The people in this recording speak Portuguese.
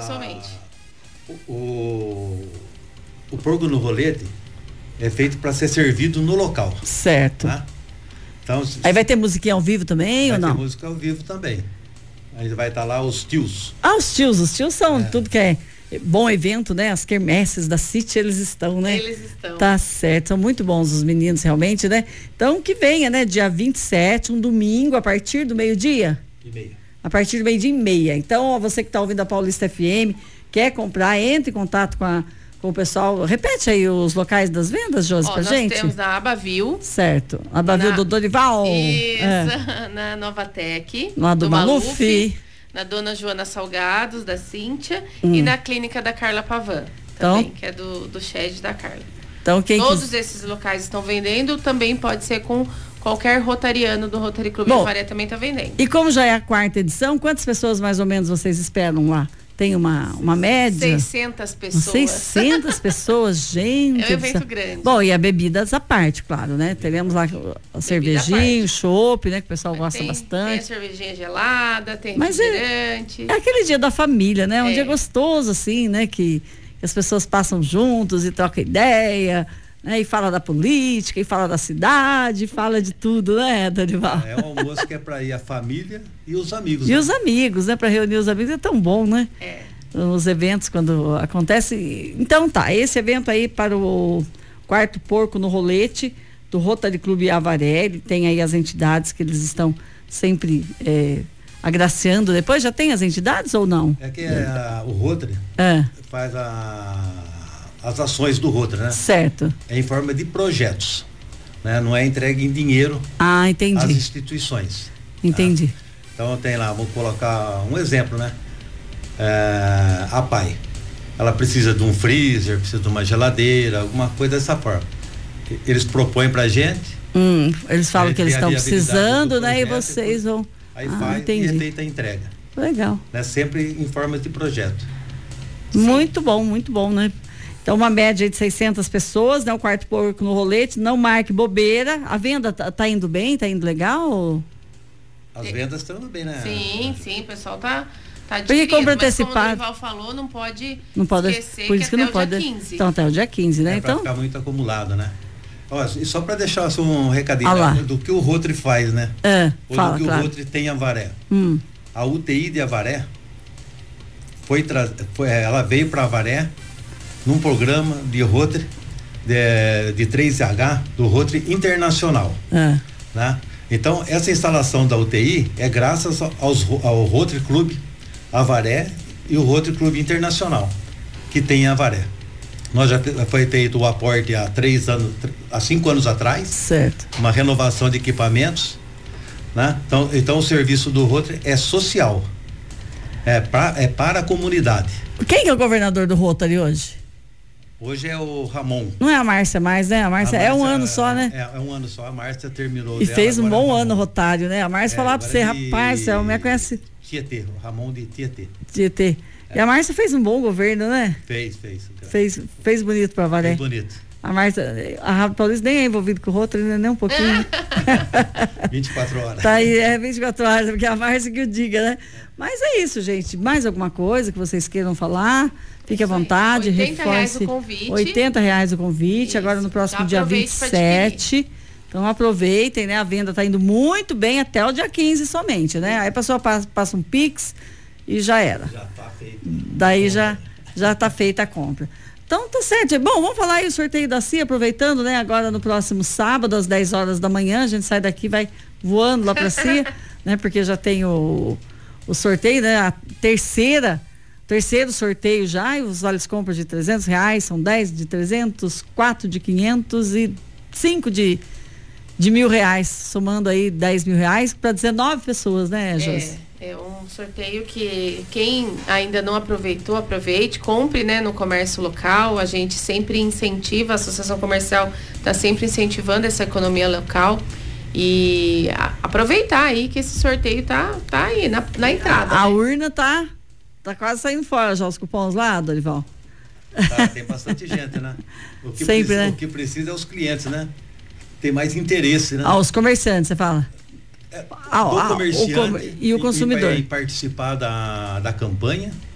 somente. O porco no rolete é feito para ser servido no local. Certo. Tá? Então, aí vai ter musiquinha ao vivo também ou não? Vai ter música ao vivo também. Aí vai estar lá os tios. Os tios são tudo que é bom evento, né? As quermesses da City, eles estão, né? Eles estão. Tá certo, são muito bons os meninos realmente, né? Então que venha, né? Dia 27, um domingo, a partir do meio-dia? E meia. A partir do meio-dia e meia. Então, ó, você que tá ouvindo a Paulista FM, quer comprar, entre em contato com o pessoal. Repete aí os locais das vendas, Josi, pra gente. Nós temos na Abavil. Certo. Abavil do Dorival. Isso, na Novatec. Lá do Maluf. Na Dona Joana Salgados, da Cíntia. E na Clínica da Carla Pavan, também, que é do Shed da Carla. Então, todos esses locais estão vendendo, também pode ser com qualquer rotariano do Rotary Clube Avaré também está vendendo. E como já é a 4ª edição, quantas pessoas mais ou menos vocês esperam lá? Tem uma média? 600 pessoas. 600 pessoas, gente. É um evento grande. Bom, e a bebidas à parte, claro, né? Teremos lá a cervejinha, o chopp, né? Que o pessoal gosta bastante. Tem a cervejinha gelada, tem refrigerante. É aquele dia da família, né? Um dia gostoso, assim, né? Que as pessoas passam juntos e trocam ideia, né? E fala da política, e fala da cidade, fala de tudo, né, Dorival? É um almoço que é para ir a família e os amigos. E os amigos, né? Para reunir os amigos é tão bom, né? Os eventos quando acontece. Então tá, esse evento aí para o Quarto Porco no Rolete do Rotary Clube Avaré, ele tem aí as entidades que eles estão sempre agraciando. Depois já tem as entidades ou não? É que o Rotary faz as ações do Rotary, né? Certo. É em forma de projetos, né? Não é entregue em dinheiro entendi. às instituições. Entendi. Tá? Então tem lá, vou colocar um exemplo, né? A PAI, ela precisa de um freezer, precisa de uma geladeira, alguma coisa dessa forma. Eles propõem pra gente. Eles falam que eles estão precisando, né? E vocês vão. Aí faz e é feita a entrega. Legal. Né? Sempre em forma de projeto. Muito bom, né? Então, uma média de 600 pessoas, né? O Quarto Porco no Rolete, não marque bobeira. A venda tá indo bem? Tá indo legal? As vendas estão indo bem, né? Sim, o pessoal tá porque compra antecipado. Como o Dorival falou, não pode esquecer por isso que não pode. Dia 15. Então, até o dia 15, né? Pra ficar muito acumulado, né? Ó, e só para deixar um recadinho, né? Do que o Rotary faz, né? Fala, do que o Rotary tem em Avaré. A UTI de Avaré ela veio para Avaré num programa de Rotary de 3H do Rotary Internacional, né? Então essa instalação da UTI é graças ao Rotary Clube Avaré e o Rotary Clube Internacional que tem em Avaré. Nós já foi feito o aporte há 5 anos atrás. Certo. Uma renovação de equipamentos, né? Então o serviço do Rotary é social. É para a comunidade. Quem é o governador do Rotary hoje? Hoje é o Ramon. Não é a Márcia mais, né? A Márcia é um ano só, né? É um ano só. A Márcia terminou. E fez um bom ano rotário, né? A Márcia falava pra você, rapaz, você me conhece. Tietê, o Ramon de Tietê. Tietê. E a Márcia fez um bom governo, né? Fez bonito pra Avaré. Fez bonito. A Márcia, a Rádio Paulista nem é envolvida com o Rotary, né? Nem um pouquinho. 24 horas. Tá aí, 24 horas, porque a Márcia que o diga, né? Mas é isso, gente. Mais alguma coisa que vocês queiram falar? Fique à vontade, reforce. R$80 o convite. R$80 o convite. Isso. Agora no próximo dia 27. Então aproveitem, né? A venda tá indo muito bem até o dia 15 somente, né? Aí a pessoa passa um Pix e já era. Já tá feito. Daí já tá feita a compra. Então tá certo. Bom, vamos falar aí o sorteio da CIA, aproveitando, né? Agora no próximo sábado, às 10 horas da manhã, a gente sai daqui, vai voando lá pra CIA, né? Porque já tem o sorteio, né? A terceiro sorteio já, e os vales compras de R$300, são 10 de 300, 4 de 500 e 5 de R$1.000, somando aí R$10.000 para 19 pessoas, né, Josi? É um sorteio que quem ainda não aproveitou, aproveite, compre, né, no comércio local. A gente sempre incentiva, a Associação Comercial está sempre incentivando essa economia local e aproveitar aí que esse sorteio tá aí na entrada. A urna tá quase saindo fora já os cupons lá, Dorival. Tem bastante gente, né? O que precisa é os clientes, né? Tem mais interesse, né? Os comerciantes, você fala? Do comerciante e o consumidor. E participar da campanha,